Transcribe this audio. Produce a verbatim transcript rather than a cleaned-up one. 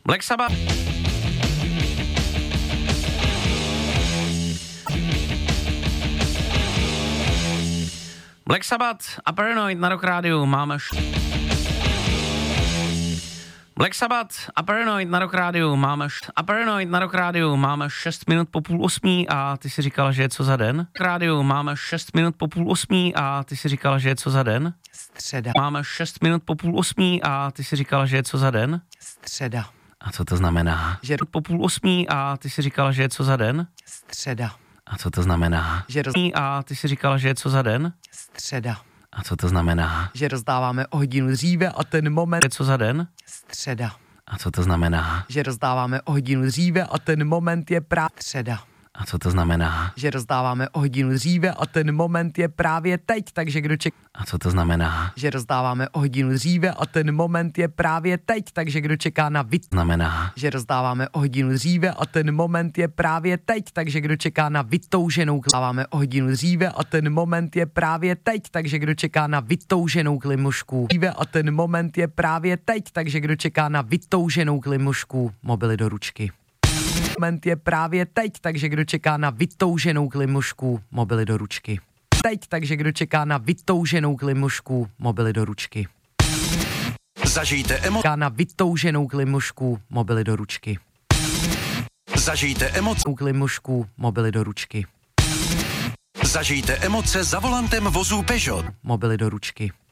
Black Sabbath. Black Sabbath a Paranoid na Rock Rádiu máme... Š... Black Sabbath a Paranoid na Rock Rádiu máme... Š... A Paranoid na Rock Rádiu máme šest minut po půl osmí a ty si říkala, že je co za den? Rock Rádiu máme šest minut po půl osmí a ty si říkala, že je co za den? Středa. Máme šest minut po půl osmí a ty si říkala, že je co za den? Středa. A co to znamená? Že po půl osmí a ty si říkala, že je co za den? Středa. A co to znamená? Že roz... A ty si říkala, že je co za den? Středa. A co to znamená? Že rozdáváme o hodinu dříve a ten moment... Je co za den? Středa. A co to znamená? Že rozdáváme o hodinu dříve a ten moment je právě... Středa. A co to znamená? Že rozdáváme o hodinu dříve a ten moment je právě teď, takže kdo čeká... A co to znamená? Že rozdáváme o hodinu dříve a ten moment je právě teď, takže kdo čeká na vy... Znamená? Že rozdáváme o hodinu dříve a ten moment je právě teď, takže kdo čeká na vytouženou... Dáváme o hodinu dříve a ten moment je právě teď, takže kdo čeká na vytouženou klimušku. Dříve a ten moment je právě teď, takže kdo čeká na vytouženou klimušku. Mobily do ručky. Moment je právě teď, takže kdo čeká na vytouženou klimušku, mobily do ručky. Teď, takže kdo čeká na vytouženou klimušku, mobily do ručky. Zažijte emoce. Na vytouženou klimušku, mobily do ručky. Zažijte emoce. Klimušku, mobily do ručky. Zažijte emoce za volantem vozů Peugeot. Mobily do ručky.